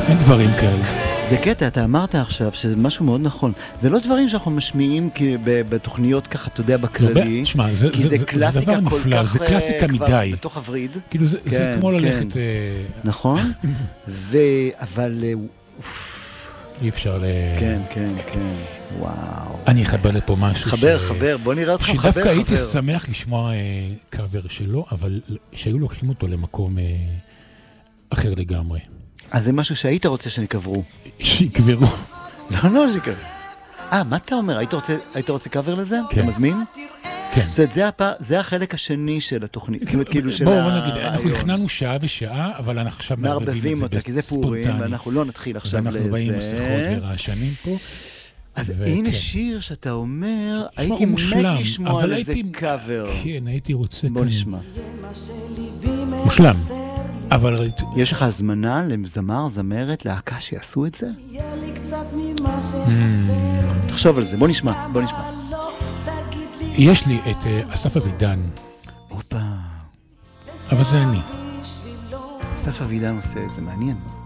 אין דברים כאלה. זה קטע, אתה אמרת עכשיו שזה משהו מאוד נכון. זה לא דברים שאנחנו משמיעים בתוכניות ככה, אתה יודע, בכללי. תשמע, כי זה קלאסיקה דבר כל נפלא, כך זה קלאסיקה מדי. בתוך הווריד. כאילו זה כמו ללכת... נכון? אבל... אי אפשר כן, כן, כן. וואו. אני אחבר לפה משהו. חבר, בוא נראה אותך חבר. שדווקא הייתי שמח לשמוע קאבר שלו, אבל שהיו לוקחים אותו למקום אחר לגמרי. אז זה משהו שהיית רוצה שנקברו. שיקברו. לא, שיקברו. מה אתה אומר? היית רוצה קאבר לזה? כן. אתה מזמין? כן. זאת אומרת, זה החלק השני של התוכנית. זאת אומרת, כאילו של בואו נגיד, אנחנו הכננו שעה ושעה, אבל אנחנו עכשיו מערבבים אותה, כי זה פורים, ואנחנו לא נתחיל עכשיו לזה. ואנחנו באים מסכות ורעשנים פה. אז הנה שיר שאתה אומר, הייתי מת לשמוע על איזה קאבר. כן, הייתי רוצה... בוא נשמע. מושלם. אבל... יש לך הזמנה לזמר, זמרת, להקה שיעשו את זה? תחשוב על זה, בוא נשמע. יש לי את אסף אבידן. אופה. אבל זה אני. אסף אבידן עושה את זה, מעניין.